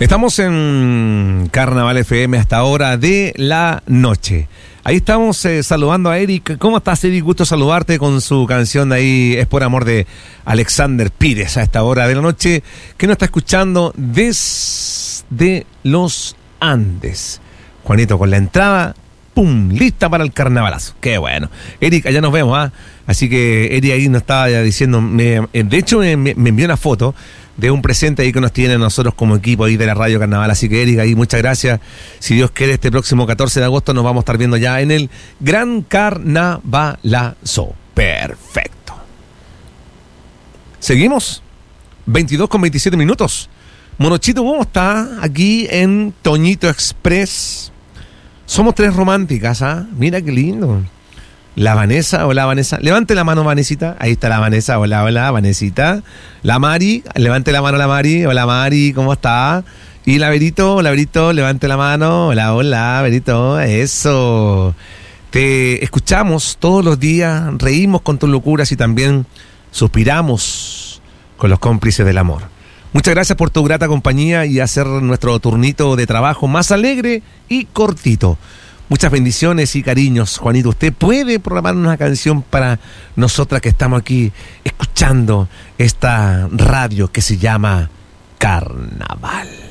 Estamos en Carnaval FM hasta hora de la noche. Ahí estamos saludando a Eric. ¿Cómo estás, Eric? Gusto saludarte con su canción de ahí, Es por amor, de Alexander Pires, a esta hora de la noche, que nos está escuchando desde los Andes. Juanito, con la entrada, ¡pum!, lista para el carnavalazo. ¡Qué bueno! Eric, allá nos vemos, ¿ah? Así que Eric ahí nos estaba ya diciendo, de hecho me envió una foto de un presente ahí que nos tiene nosotros como equipo ahí de la Radio Carnaval. Así que Eric, ahí muchas gracias. Si Dios quiere, este próximo 14 de agosto nos vamos a estar viendo ya en el Gran Carnavalazo. Perfecto. Seguimos. 22:27. Monochito, ¿cómo está? Aquí en Toñito Express. Somos tres románticas, ¿ah? Mira qué lindo. La Vanessa, hola Vanessa. Levante la mano, Vanesita. Ahí está la Vanessa, hola, hola, Vanesita. La Mari, levante la mano la Mari. Hola Mari, ¿cómo está? Y la Verito, hola Verito, levante la mano. Hola, hola, Verito. Eso. Te escuchamos todos los días, reímos con tus locuras y también suspiramos con los cómplices del amor. Muchas gracias por tu grata compañía y hacer nuestro turnito de trabajo más alegre y cortito. Muchas bendiciones y cariños, Juanito. ¿Usted puede programar una canción para nosotras que estamos aquí escuchando esta radio que se llama Carnaval?